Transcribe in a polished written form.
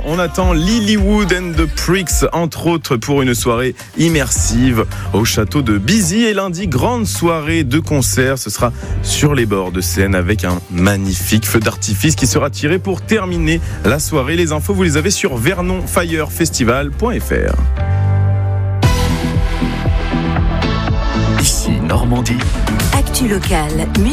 on attend Lilywood and the Pricks, entre autres, pour une soirée immersive au château de Bizy. Et lundi, grande soirée de concert. Ce sera sur les bords de Seine avec un magnifique feu d'artifice qui sera tiré pour terminer la soirée. Les infos, vous les avez sur vernonfirefestival.fr. Ici Normandie. Actu locale.